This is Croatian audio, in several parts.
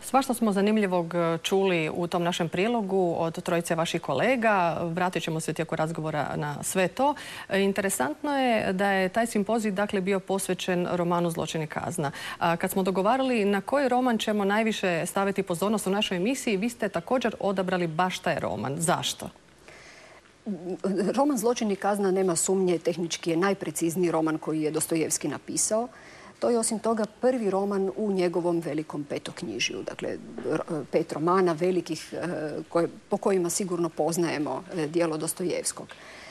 Svašta smo zanimljivog čuli u tom našem prilogu od trojice vaših kolega. Vratit ćemo se tijekom razgovora na sve to. Interesantno je da je taj simpozij bio posvećen romanu Zločin i kazna. Kad smo dogovarali na koji roman ćemo najviše staviti pozornost u našoj emisiji, vi ste također odabrali baš taj roman. Zašto? Roman Zločin i kazna, nema sumnje, tehnički je najprecizniji roman koji je Dostojevski napisao. To je osim toga prvi roman u njegovom velikom petoknjižju. Dakle, 5 romana velikih po kojima sigurno poznajemo djelo Dostojevskog.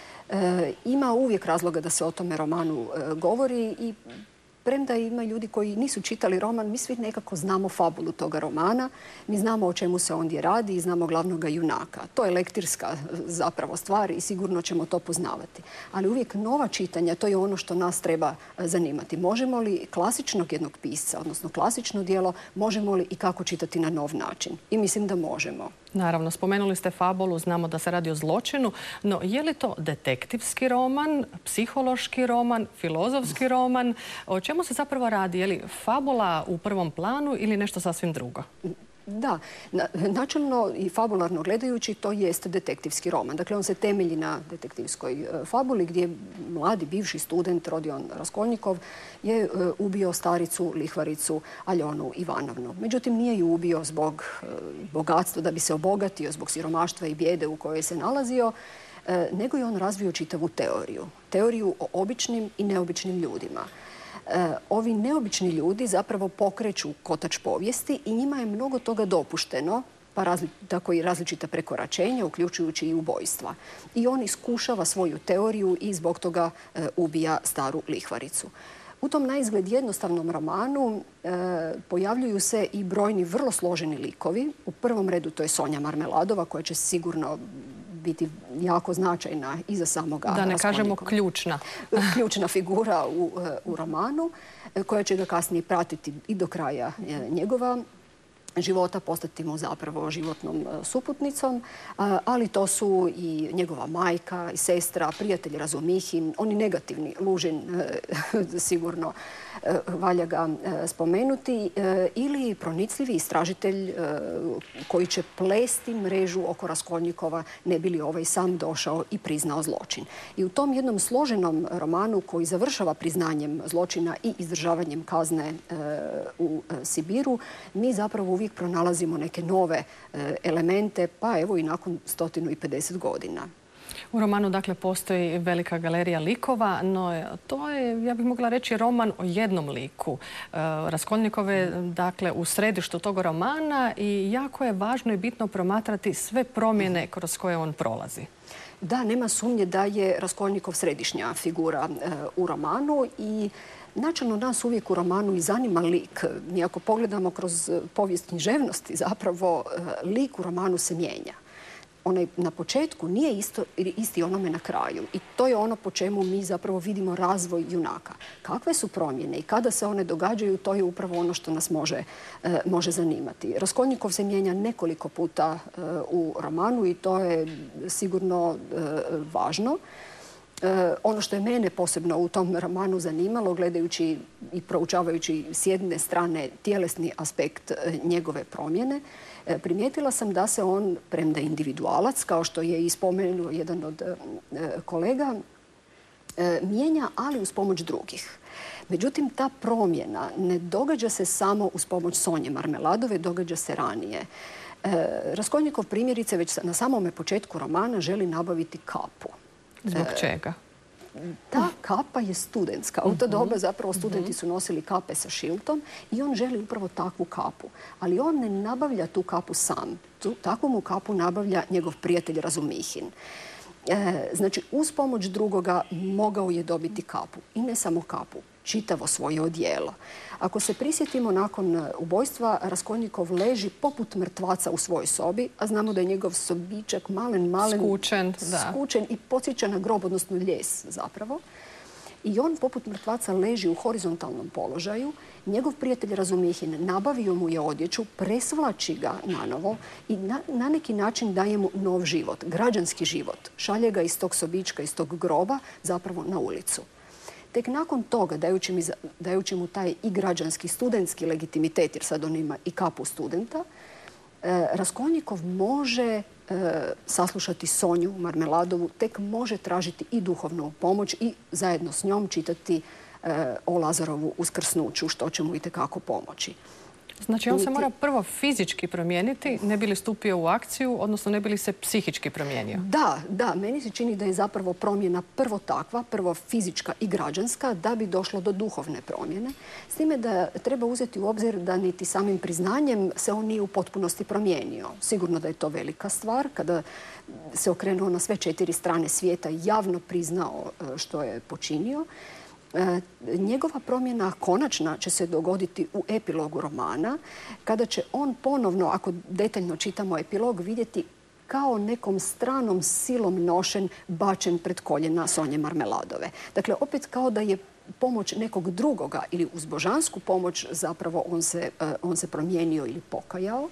Ima uvijek razloga da se o tome romanu govori i premda ima ljudi koji nisu čitali roman, mi svi nekako znamo fabulu toga romana, mi znamo o čemu se ondje radi i znamo glavnog junaka. To je lektirska zapravo stvar i sigurno ćemo to poznavati. Ali uvijek nova čitanja, to je ono što nas treba zanimati. Možemo li klasičnog jednog pisca, odnosno klasično djelo, možemo li i kako čitati na nov način? I mislim da možemo. Naravno, spomenuli ste fabulu, znamo da se radi o zločinu, no je li to detektivski roman, psihološki roman, filozofski roman? O čemu se zapravo radi? Je li fabula u prvom planu ili nešto sasvim drugo? Da, načelno i fabularno gledajući to jest detektivski roman. Dakle, on se temelji na detektivskoj fabuli gdje mladi bivši student Rodion Raskolnikov je ubio staricu lihvaricu Aljonu Ivanovnu. Međutim, nije ju ubio zbog bogatstva, da bi se obogatio, zbog siromaštva i bijede u kojoj se nalazio, nego je on razvio čitavu teoriju. Teoriju o običnim i neobičnim ljudima. Ovi neobični ljudi zapravo pokreću kotač povijesti i njima je mnogo toga dopušteno, pa tako i različita prekoračenja, uključujući i ubojstva. I on iskušava svoju teoriju i zbog toga ubija staru lihvaricu. U tom naizgled jednostavnom romanu pojavljuju se i brojni vrlo složeni likovi. U prvom redu to je Sonja Marmeladova, koja će sigurno biti jako značajna i za samoga Raskolnikova. Da ne kažemo ključna. Ključna figura u romanu, koja će ga kasnije pratiti i do kraja njegova života, postati mu zapravo životnom suputnicom, ali to su i njegova majka i sestra, prijatelj Razumihin, oni negativni, Lužin sigurno valja ga spomenuti, ili pronicljivi istražitelj koji će plesti mrežu oko Raskolnikova ne bi li ovaj sam došao i priznao zločin. I u tom jednom složenom romanu koji završava priznanjem zločina i izdržavanjem kazne u Sibiru, mi zapravo uvijek pronalazimo neke nove elemente, pa evo i nakon 150 godina. U romanu, dakle, postoji velika galerija likova, no to je, ja bih mogla reći, roman o jednom liku. Raskolnikov je, dakle, u središtu tog romana i jako je važno i bitno promatrati sve promjene kroz koje on prolazi. Da, nema sumnje da je Raskolnikov središnja figura u romanu i načelno nas uvijek u romanu i zanima lik. Mi ako pogledamo kroz povijest književnosti, zapravo lik u romanu se mijenja. Onaj na početku nije isti onome na kraju. I to je ono po čemu mi zapravo vidimo razvoj junaka. Kakve su promjene i kada se one događaju, to je upravo ono što nas može zanimati. Raskolnikov se mijenja nekoliko puta u romanu i to je sigurno važno. Ono što je mene posebno u tom romanu zanimalo, gledajući i proučavajući s jedne strane tjelesni aspekt njegove promjene, primijetila sam da se on, premda individualac, kao što je i spomenuo jedan od kolega, mijenja, ali uz pomoć drugih. Međutim, ta promjena ne događa se samo uz pomoć Sonje Marmeladove, događa se ranije. Raskolnikov primjerice već na samome početku romana želi nabaviti kapu. Zbog čega? Ta kapa je studentska. U to doba zapravo studenti su nosili kape sa šiltom i on želi upravo takvu kapu. Ali on ne nabavlja tu kapu sam. Takvu mu kapu nabavlja njegov prijatelj Razumihin. Znači, uz pomoć drugoga mogao je dobiti kapu. I ne samo kapu, čitavo svoje odijelo. Ako se prisjetimo, nakon ubojstva Raskolnikov leži poput mrtvaca u svojoj sobi, a znamo da je njegov sobičak malen, skučen i podsjeća na grob, odnosno ljes zapravo. I on poput mrtvaca leži u horizontalnom položaju. Njegov prijatelj Razumihin nabavio mu je odjeću, presvlači ga nanovo i na neki način daje mu nov život, građanski život. Šalje ga iz tog sobička, iz tog groba, zapravo na ulicu. Tek nakon toga, dajući mu taj i građanski, studentski legitimitet, jer sad on ima i kapu studenta, Raskolnikov može saslušati Sonju Marmeladovu, tek može tražiti i duhovnu pomoć i zajedno s njom čitati o Lazarovu uskrsnuću, što će mu itekako pomoći. Znači, on se mora prvo fizički promijeniti, ne bi li stupio u akciju, odnosno ne bi li se psihički promijenio? Da. Meni se čini da je zapravo promjena prvo takva, prvo fizička i građanska, da bi došlo do duhovne promjene. S time da treba uzeti u obzir da niti samim priznanjem se on nije u potpunosti promijenio. Sigurno da je to velika stvar. Kada se okrenuo na sve 4 strane svijeta i javno priznao što je počinio, njegova promjena konačna će se dogoditi u epilogu romana, kada će on ponovno, ako detaljno čitamo epilog, vidjeti kao nekom stranom silom nošen, bačen pred koljena Sonje Marmeladove. Dakle, opet kao da je pomoć nekog drugoga ili uz božansku pomoć zapravo on se promijenio ili pokajao.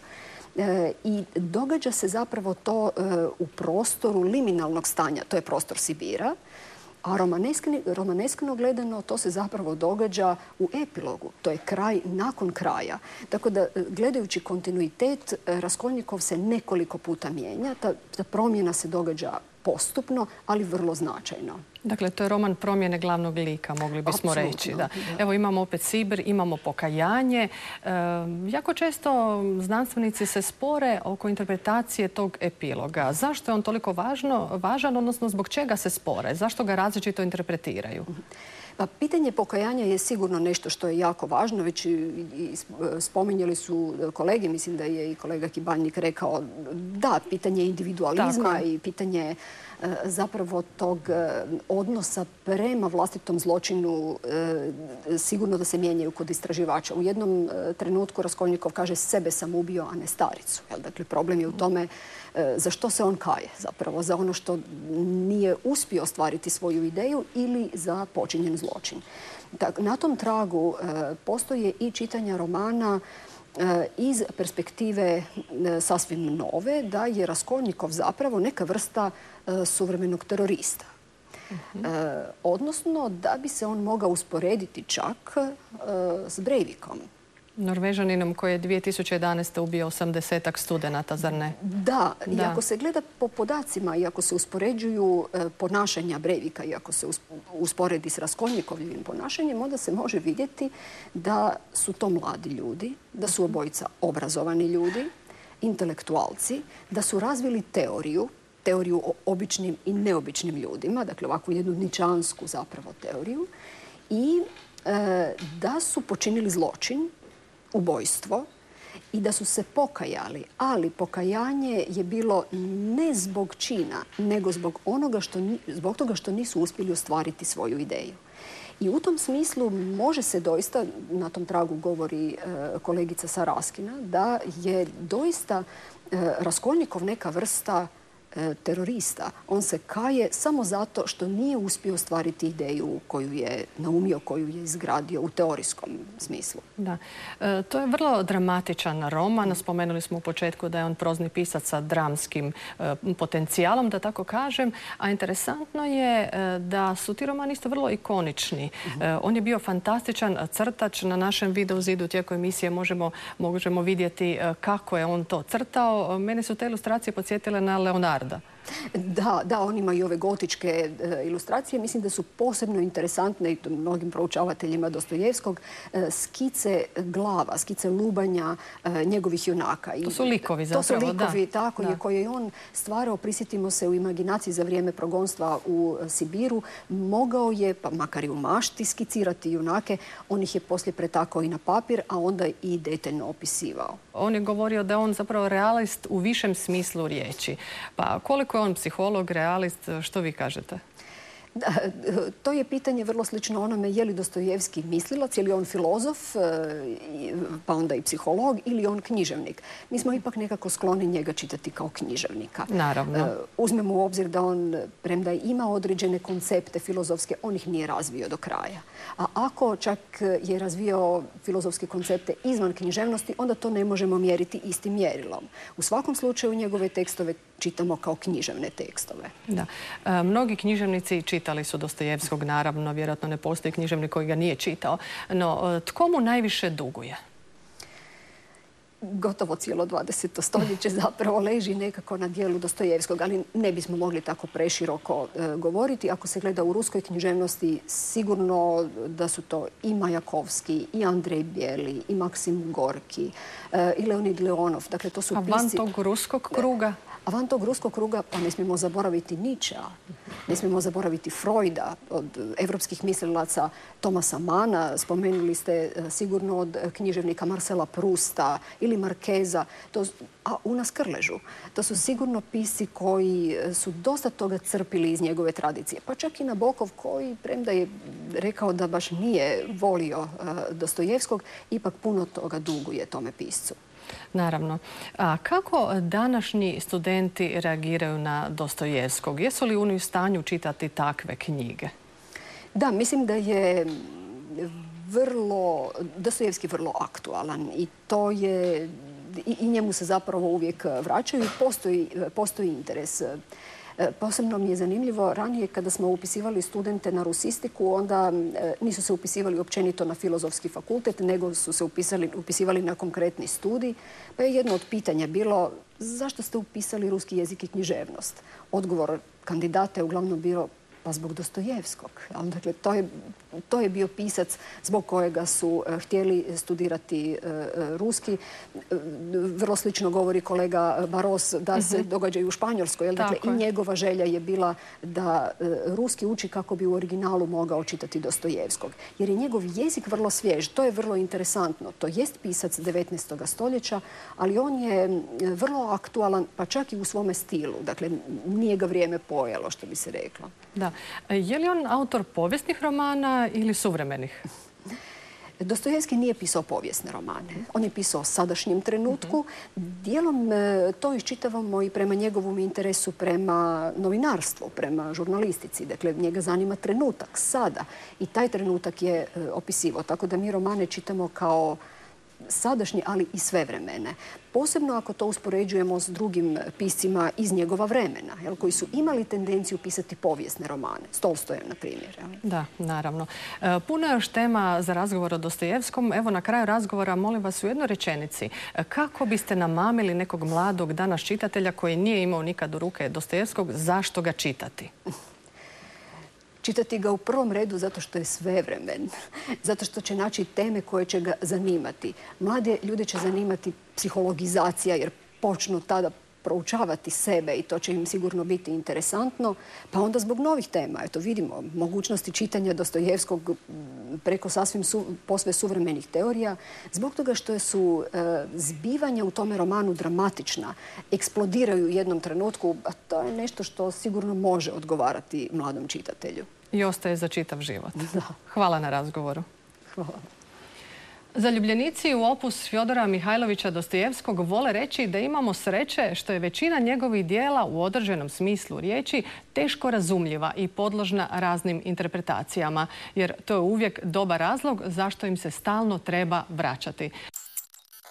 I događa se zapravo to u prostoru liminalnog stanja, to je prostor Sibira. A romaneskno gledano to se zapravo događa u epilogu. To je kraj nakon kraja. Tako da, gledajući kontinuitet, Raskolnikov se nekoliko puta mijenja. Ta promjena se događa postupno, ali vrlo značajno. Dakle, to je roman promjene glavnog lika, mogli bismo reći. Da. Evo, imamo opet Sibir, imamo pokajanje. Jako često znanstvenici se spore oko interpretacije tog epiloga. Zašto je on toliko važan, odnosno zbog čega se spore? Zašto ga različito interpretiraju? Pa pitanje pokajanja je sigurno nešto što je jako važno. Već i spominjali su kolege, mislim da je i kolega Kibaljnik rekao, da, pitanje individualizma i pitanje zapravo tog odnosa prema vlastitom zločinu sigurno da se mijenjaju kod istraživača. U jednom trenutku Raskolnikov kaže sebe sam ubio, a ne staricu. Dakle, problem je u tome za što se on kaje, zapravo za ono što nije uspio ostvariti svoju ideju ili za počinjen zločin. Na tom tragu postoje i čitanja romana iz perspektive sasvim nove, da je Raskolnikov zapravo neka vrsta suvremenog terorista. Odnosno da bi se on mogao usporediti čak s Breivikom. Norvežaninom koji je 2011. ubio 80-ak studenata, zar ne? Da, i ako se gleda po podacima i ako se uspoređuju ponašanja Breivika i ako se usporedi s Raskolnikovim ponašanjem, onda se može vidjeti da su to mladi ljudi, da su obojica obrazovani ljudi, intelektualci, da su razvili teoriju o običnim i neobičnim ljudima, dakle ovakvu jednu ničansku zapravo teoriju, i da su počinili zločin, ubojstvo, i da su se pokajali, ali pokajanje je bilo ne zbog čina, nego zbog toga što nisu uspjeli ostvariti svoju ideju. I u tom smislu može se doista, na tom tragu govori kolegica Saraskina, da je doista Raskolnikov neka vrsta terorista. On se kaje samo zato što nije uspio ostvariti ideju koju je naumio, koju je izgradio u teorijskom smislu. Da. To je vrlo dramatičan roman. Spomenuli smo u početku da je on prozni pisac sa dramskim potencijalom, da tako kažem. A interesantno je da su ti romani isto vrlo ikonični. On je bio fantastičan crtač. Na našem video zidu tijekom emisije možemo vidjeti kako je on to crtao. Mene su te ilustracije podsjetile na Leonarda. Da, on ima i ove gotičke ilustracije. Mislim da su posebno interesantne i mnogim proučavateljima Dostojevskog skice glava, skice lubanja njegovih junaka. To su likovi zapravo, da. To su likovi, tako je, koje je on stvarao, prisjetimo se, u imaginaciji za vrijeme progonstva u Sibiru. Mogao je, pa makar i u mašti, skicirati junake. On ih je poslije pretakao i na papir, a onda i detaljno opisivao. On je govorio da je on zapravo realist u višem smislu riječi. Pa koliko je on psiholog, realist, što vi kažete? To je pitanje vrlo slično onome je li Dostojevski mislilac, je li on filozof, pa onda i psiholog, ili on književnik. Mi smo ipak nekako skloni njega čitati kao književnika. Naravno. Uzmemo u obzir da on, premda ima određene koncepte filozofske, on ih nije razvio do kraja. A ako čak je razvio filozofske koncepte izvan književnosti, onda to ne možemo mjeriti istim mjerilom. U svakom slučaju njegove tekstove čitamo kao književne tekstove. Da. Mnogi književnici čitali su Dostojevskog, naravno, vjerojatno ne postoji književnik koji ga nije čitao. No, tko mu najviše duguje? Gotovo cijelo 20. stoljeće zapravo leži nekako na dijelu Dostojevskog, ali ne bismo mogli tako preširoko govoriti. Ako se gleda u ruskoj književnosti, sigurno da su to i Majakovski, i Andrej Bijeli, i Maksim Gorki, i Leonid Leonov. Dakle, to su pisci... A van tog ruskog kruga? A van tog ruskog kruga pa ne smijemo zaboraviti Nietzschea, ne smijemo zaboraviti Freuda, od evropskih mislilaca Thomasa Manna, spomenuli ste sigurno od književnika Marcela Prusta ili Markeza, a u nas Krležu. To su sigurno pisci koji su dosta toga crpili iz njegove tradicije. Pa čak i Nabokov koji, premda je rekao da baš nije volio Dostojevskog, ipak puno toga duguje tome piscu. Naravno. A kako današnji studenti reagiraju na Dostojevskog? Jesu li oni u stanju čitati takve knjige? Da, mislim da je Dostojevski vrlo aktualan i to je, i njemu se zapravo uvijek vraćaju i postoji interes. Posebno mi je zanimljivo, ranije kada smo upisivali studente na rusistiku, onda nisu se upisivali općenito na filozofski fakultet, nego su se upisivali na konkretni studij. Pa je jedno od pitanja bilo zašto ste upisali ruski jezik i književnost? Odgovor kandidata je uglavnom bio pa zbog Dostojevskog. Dakle, to je bio pisac zbog kojega su htjeli studirati ruski. Vrlo slično govori kolega Baros da se događaju u Španjolskoj. Dakle, i njegova želja je bila da ruski uči kako bi u originalu mogao čitati Dostojevskog. Jer je njegov jezik vrlo svjež. To je vrlo interesantno. To jest pisac 19. stoljeća, ali on je vrlo aktualan, pa čak i u svome stilu. Dakle, nije ga vrijeme pojelo, što bi se reklo. Da. Je li on autor povijesnih romana ili suvremenih? Dostojevski nije pisao povijesne romane. On je pisao o sadašnjem trenutku. Dijelom to iščitavamo i prema njegovom interesu prema novinarstvu, prema žurnalistici. Dakle, njega zanima trenutak, sada. I taj trenutak je opisivao. Tako da mi romane čitamo kao sadašnje, ali i sve vremene. Posebno ako to uspoređujemo s drugim piscima iz njegova vremena, koji su imali tendenciju pisati povijesne romane. S Tolstojem, na primjer. Da, naravno. Puno je još tema za razgovor o Dostojevskom. Evo, na kraju razgovora, molim vas u jednoj rečenici, kako biste namamili nekog mladog danas čitatelja koji nije imao nikad u ruke Dostojevskog, zašto ga čitati? Čitati ga u prvom redu zato što je svevremen, zato što će naći teme koje će ga zanimati. Mlade ljude će zanimati psihologizacija jer počnu tada proučavati sebe i to će im sigurno biti interesantno. Pa onda zbog novih tema, eto vidimo, mogućnosti čitanja Dostojevskog preko sasvim posve suvremenih teorija, zbog toga što su zbivanja u tome romanu dramatična, eksplodiraju u jednom trenutku, a to je nešto što sigurno može odgovarati mladom čitatelju. I ostaje za čitav život. Da. Hvala na razgovoru. Hvala. Zaljubljenici u opus Fjodora Mihajlovića Dostojevskog vole reći da imamo sreće što je većina njegovih dijela u određenom smislu riječi teško razumljiva i podložna raznim interpretacijama, jer to je uvijek dobar razlog zašto im se stalno treba vraćati.